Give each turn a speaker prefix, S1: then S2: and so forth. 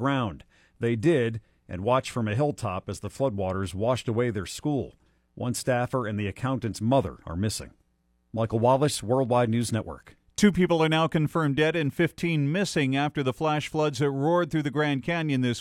S1: ground. They did, and watched from a hilltop as the floodwaters washed away their school. One staffer and the accountant's mother are missing. Michael Wallace, Worldwide News Network.
S2: 2 people are now confirmed dead and 15 missing after the flash floods that roared through the Grand Canyon this